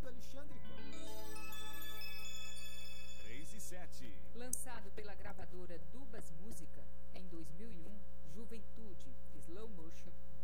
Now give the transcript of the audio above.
do Alexandre Campos. 3 e 7. Lançado pela gravadora Dubas Música, em 2001, Juventude, Slow Motion,